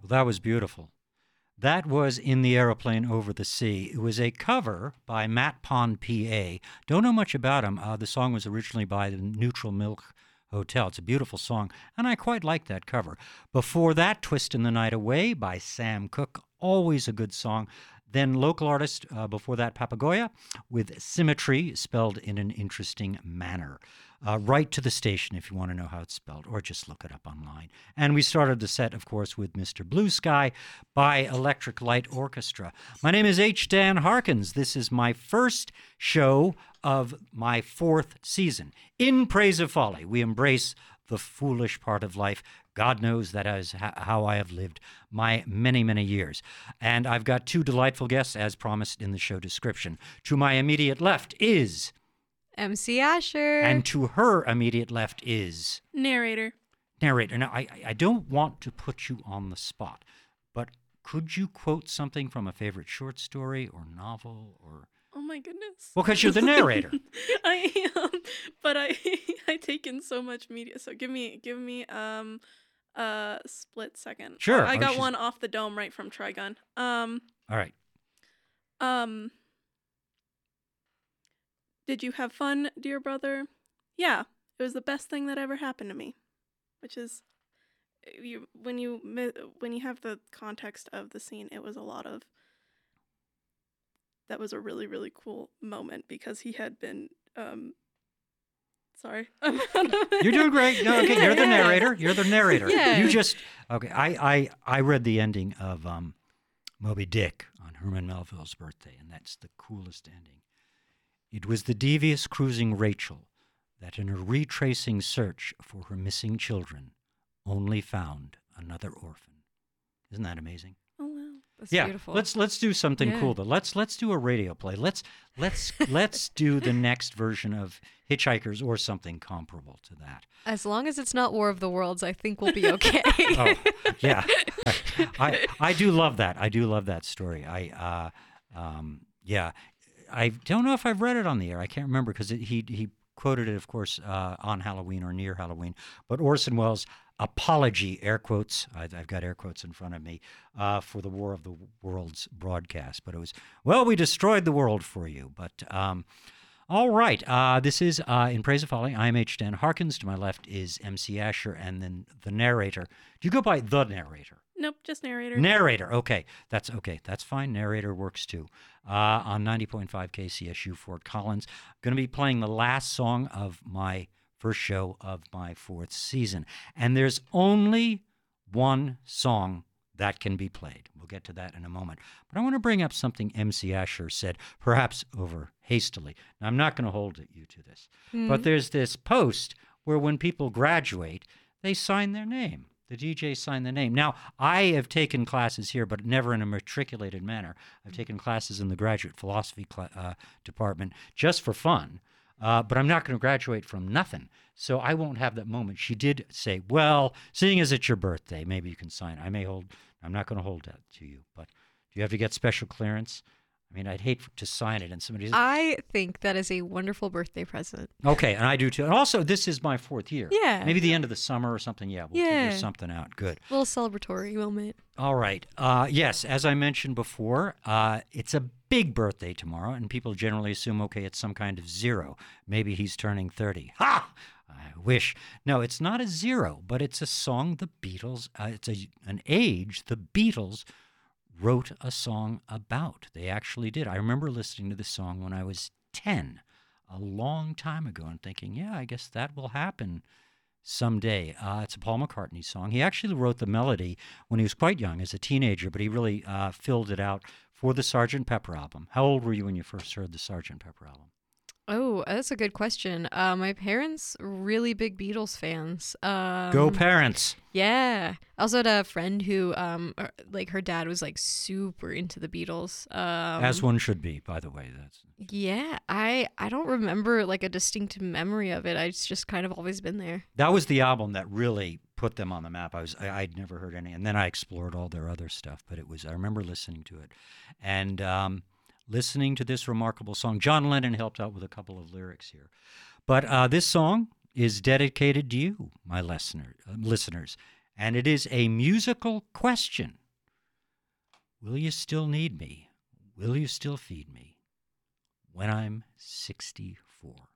Well, that was beautiful. That was In the Aeroplane Over the Sea. It was a cover by Matt Pond, PA. Don't know much about him. The song was originally by the Neutral Milk Hotel. It's a beautiful song, and I quite like that cover. Before that, Twistin' the Night Away by Sam Cooke. Always a good song. Then local artist, before that, Papagoya, with Symmetry, spelled in an interesting manner. Right to the Station if you want to know how it's spelled, or just look it up online. And we started the set, of course, with Mr. Blue Sky by Electric Light Orchestra. My name is H. Dan Harkins. This is my first show of my 4th season. In Praise of Folly, we embrace the foolish part of life. God knows that is how I have lived my many, many years. And I've got 2 delightful guests, as promised in the show description. To my immediate left is MC Asher. And to her immediate left is Narrator. Now, I don't want to put you on the spot, but could you quote something from a favorite short story or novel or... Oh my goodness. Well, because you're the narrator. I am, but I take in so much media. So give me a split second. Sure. I got one off the dome right from Trigun. All right. Did you have fun, dear brother? Yeah, it was the best thing that ever happened to me. Which is, when you have the context of the scene, it was a lot of. That was a really, really cool moment because he had been. Sorry. You're doing great. No, okay, you're the narrator. You're the narrator. Yeah. You just okay. I read the ending of Moby Dick on Herman Melville's birthday, and that's the coolest ending. It was the devious cruising Rachel that, in her retracing search for her missing children, only found another orphan. Isn't that amazing? Oh wow. That's yeah, beautiful. let's do something Yeah. cool though. Let's do a radio play. Let's do the next version of Hitchhikers or something comparable to that. As long as it's not War of the Worlds, I think we'll be okay. Oh, yeah. I do love that. I do love that story. Yeah. I don't know if I've read it on the air. I can't remember because he quoted it, of course, on Halloween or near Halloween. But Orson Welles' apology, air quotes, I've got air quotes in front of me, for the War of the Worlds broadcast. But it was, well, we destroyed the world for you. But all right. This is In Praise of Folly. I'm H. Dan Harkins. To my left is MC Asher and then the narrator. Do you go by the narrator? Nope, just narrator. Narrator. Okay. That's fine. Narrator works too. On 90.5 KCSU Fort Collins. I'm going to be playing the last song of my first show of my 4th season. And there's only one song that can be played. We'll get to that in a moment. But I want to bring up something MC Asher said, perhaps over hastily. Now, I'm not going to hold you to this. But there's this post where when people graduate, they sign their name. The DJ signed the name. Now, I have taken classes here, but never in a matriculated manner. I've taken classes in the graduate philosophy department just for fun, but I'm not going to graduate from nothing. So I won't have that moment. She did say, well, seeing as it's your birthday, maybe you can sign. I'm not going to hold that to you, but do you have to get special clearance? I mean, I'd hate to sign it and somebody's... I think that is a wonderful birthday present. Okay, and I do too. And also, this is my 4th year. Yeah. Maybe the end of the summer or something. Yeah, we'll figure something out. Good. A little celebratory moment. All right. Yes, as I mentioned before, it's a big birthday tomorrow, and people generally assume, okay, it's some kind of 0. Maybe he's turning 30. Ha! I wish. No, it's not a 0, but it's a song the Beatles, it's an age the Beatles wrote a song about. They actually did. I remember listening to this song when I was 10, a long time ago, and thinking, yeah, I guess that will happen someday. It's a Paul McCartney song. He actually wrote the melody when he was quite young, as a teenager, but he really filled it out for the Sgt. Pepper album. How old were you when you first heard the Sgt. Pepper album? Oh, that's a good question. My parents, really big Beatles fans. Go parents! Yeah. I also had a friend who, her dad was super into the Beatles. As one should be, by the way. Yeah, I don't remember a distinct memory of it. It's just kind of always been there. That was the album that really put them on the map. I'd never heard any, and then I explored all their other stuff. But I remember listening to it, and listening to this remarkable song. John Lennon helped out with a couple of lyrics here, but this song is dedicated to you, my listeners. And it is a musical question. Will you still need me? Will you still feed me when I'm 64?